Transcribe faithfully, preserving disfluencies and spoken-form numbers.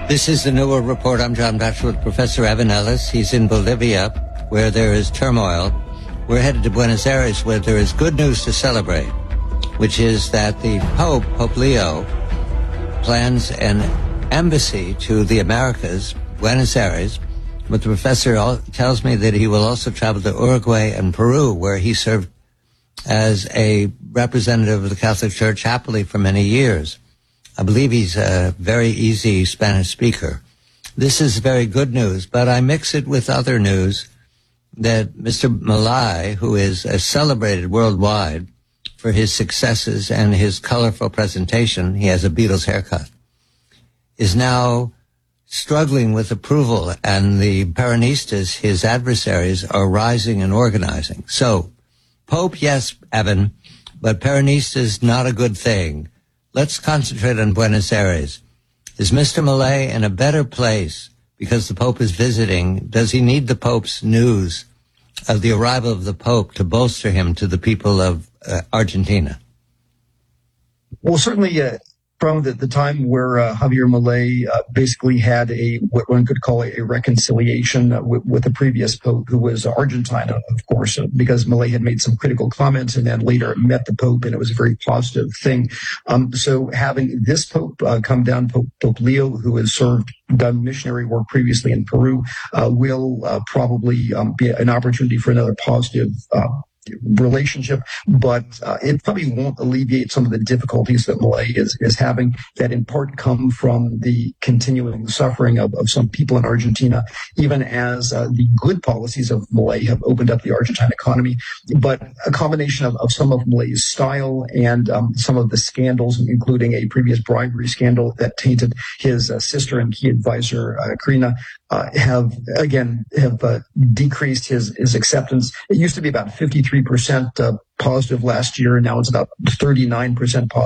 This is the New World Report. I'm John Batchelor with Professor Evan Ellis. He's in Bolivia, where there is turmoil. We're headed to Buenos Aires, where there is good news to celebrate, which is that the Pope, Pope Leo, plans an embassy to the Americas, Buenos Aires, but the professor tells me that he will also travel to Uruguay and Peru, where he served as a representative of the Catholic Church happily for many years. I believe he's a very easy Spanish speaker. This is very good news, but I mix it with other news that Mister Milei, who is uh, celebrated worldwide for his successes and his colorful presentation, he has a Beatles haircut, is now struggling with approval, and the Peronistas, his adversaries, are rising and organizing. So, Pope, yes, Evan, but Peronistas, not a good thing. Let's concentrate on Buenos Aires. Is Mister Milei in a better place because the Pope is visiting? Does he need the Pope's news of the arrival of the Pope to bolster him to the people of uh, Argentina? Well, certainly uh, from the, the time where uh, Javier Milei uh, basically had a what one could call a, a reconciliation uh, with, with the previous Pope, who was Argentine, of course, uh, because Milei had made some critical comments and then later met the Pope, and it was a very positive thing. Um, so having this Pope uh, come down, Pope, Pope Leo, who has served, done missionary work previously in Peru, uh, will uh, probably um, be an opportunity for another positive uh relationship, but uh, it probably won't alleviate some of the difficulties that Milei is, is having, that in part come from the continuing suffering of, of some people in Argentina, even as uh, the good policies of Milei have opened up the Argentine economy. But a combination of, of some of Milei's style and um, some of the scandals, including a previous bribery scandal that tainted his uh, sister and key advisor, uh, Karina, Uh, have, again, have uh, decreased his, his acceptance. It used to be about fifty-three percent uh, positive last year, and now it's about thirty-nine percent positive.